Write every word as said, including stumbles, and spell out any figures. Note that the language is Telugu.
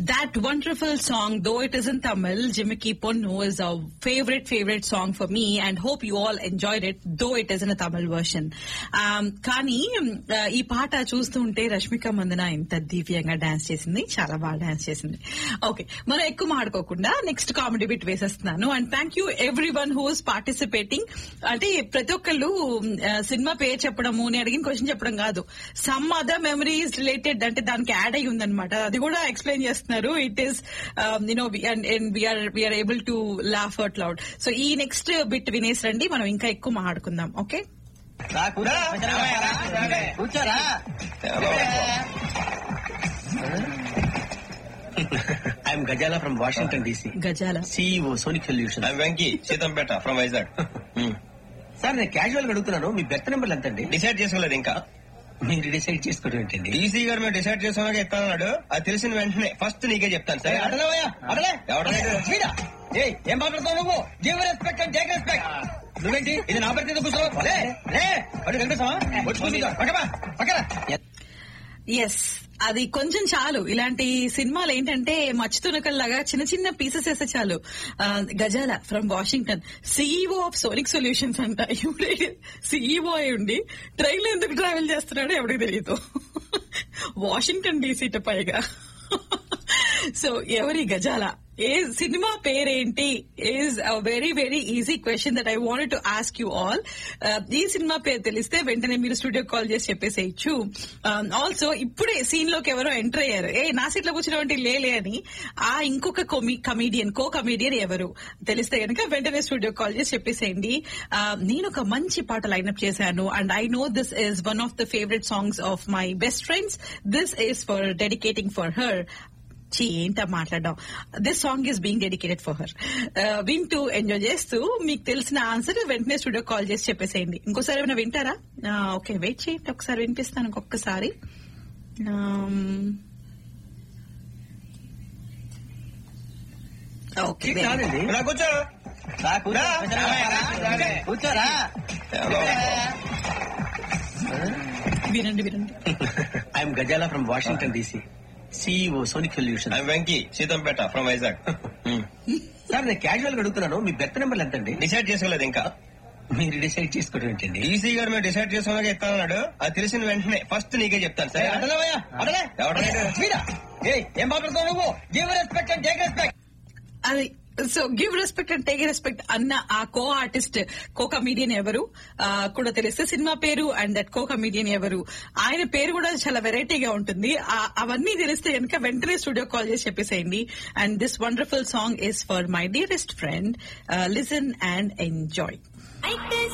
That wonderful song, though it is in Tamil, Jimiki Ponnu is a favorite, favorite song for me, and hope you all enjoyed it, though it is in a Tamil version. Um, కానీ ఈ పాట చూస్తుంటే రష్మిక మందన ఎంత దివ్యంగా డాన్స్ చేసింది, చాలా బాగా డాన్స్ చేసింది. ఓకే, మనం ఎక్కువ మాడుకోకుండా నెక్స్ట్ కామెడీ బిట్ వేసేస్తున్నాను. And thank you every one who is participating. అంటే ప్రతి ఒక్కళ్ళు సినిమా పేరు చెప్పడము, నేను అడిగిన క్వశ్చన్ చెప్పడం కాదు, సమ్ అదర్ మెమరీస్ రిలేటెడ్ అంటే దానికి యాడ్ అయ్యి ఉందన్నమాట, అది కూడా ఎక్స్ప్లెయిన్ చేస్తున్నారు. It is you know we are we are able to laugh out loud. So ఈ నెక్స్ట్ బిట్ వినేసరండి, మనం ఇంకా ఎక్కువ మాట్లాడుకుందాం. ఓకే, కూర్చోరా. I'm Gajala from Washington D C. Gajala. C E O Sonic Solutions. I'm Venki Sitampeta from Vizag. Sir నేను క్యాజువల్ గా అడుగుతున్నాను, మీ బెర్త్ నెంబర్లు ఎంతండి? డిసైడ్ చేసుకోలేదు ఇంకా. మీరు డిసైడ్ చేసుకోవడం ఏంటండి? డీసీ గారు మేము డిసైడ్ చేసుకున్నాక చెప్తానన్నాడు. అది తెలిసిన వెంటనే ఫస్ట్ నీకే చెప్తాను. సరే అడలవయ్యా, అడలే. ఎవడలే? ఏం మాట్లాడుతావు నువ్వు? Give respect and take respect. నువ్వేంటి ఇది నా పరిస్థితి? కూర్చో. ఎస్, అది కొంచెం చాలు. ఇలాంటి సినిమాలు ఏంటంటే మచ్చుతునకల్లాగా చిన్న చిన్న పీసెస్ వేస్తే చాలు. గజాల from Washington, CEO of sonic solutions అంట. సిఇఓ అయి ఉండి ట్రైన్ ఎందుకు ట్రావెల్ చేస్తున్నాడో ఎవరికి తెలియదు. వాషింగ్టన్ డీసీ పైగా. సో ఎవరి గజాల, ఏ సినిమా పేరేంటి is a very very easy question that I wanted to ask you all. ఈ సినిమా పేరు తెలిస్తే వెంటనే మీరు స్టూడియో కాల్ చేసి చెప్పేసేయచ్చు. ఆల్సో ఇప్పుడే సీన్ లోకి ఎవరో ఎంటర్ అయ్యారు, ఏ నా సీట్ లో కూర్చున్నటువంటి లేలే అని. ఆ ఇంకొక కమీడియన్, కో కమీడియన్ ఎవరు తెలిస్తే కనుక వెంటనే స్టూడియో కాల్ చేసి చెప్పేసేయండి. నేను ఒక మంచి పాట లైన్అప్ చేశాను, and I know this is one of the favourite songs of my best friends. This is for dedicating for her. ఏంటా మాట్లాడడం, this song is being dedicated for her. వింటూ ఎంజాయ్ చేస్తూ మీకు తెలిసిన ఆన్సర్ వెంటనే స్టూడియో కాల్ చేసి చెప్పేసేయండి. ఇంకోసారి ఏమైనా వింటారా? ఓకే, వెయిట్ చేయండి, ఒకసారి వినిపిస్తాను ఇంకొకసారి. ఓకే, కూర్చో కూర్చోరా. వినండి వినండి. I'm Ghazala from Washington DC, C E O Sonic Solutions. I'm Venki Sitampeta from Vizag. Sir నేను క్యాజువల్ గా అడుగుతున్నాను, మీ బెర్త్ నెంబర్లు ఎంతండి? డిసైడ్ చేసుకోలేదు ఇంకా. మీరు డిసైడ్ చేసుకోవడం ఏంటండి? డీసీ గారు మేము డిసైడ్ చేసుకున్నాక చెప్తానన్నాడు. అది తెలిసిన వెంటనే ఫస్ట్ నీకే చెప్తాను. సరే అడలవయ్యా, అడలే. ఎవడలే? ఏం మాట్లాడుతావు నువ్వు? Give respect and take respect. అది so give respect and take respect అన్న ఆ కో ఆర్టిస్ట్, కో కమీడియన్ ఎవరు కూడా తెలిస్తే, సినిమా పేరు అండ్ దట్ కో కమీడియన్ ఎవరు, ఆయన పేరు కూడా చాలా వెరైటీగా ఉంటుంది. అవన్నీ తెలిస్తే కనుక వెంటనే స్టూడియో కాల్ చేసి చెప్పేసేయండి. And this wonderful song is for my dearest friend. Listen and enjoy.